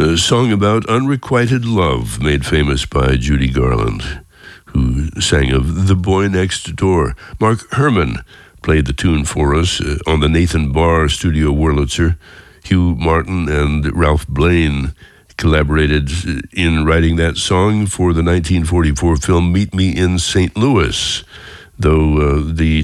A song about unrequited love made famous by Judy Garland, who sang of The Boy Next Door. Mark Herman played the tune for us on the Nathan Barr Studio Wurlitzer. Hugh Martin and Ralph Blaine collaborated in writing that song for the 1944 film Meet Me in St. Louis, though the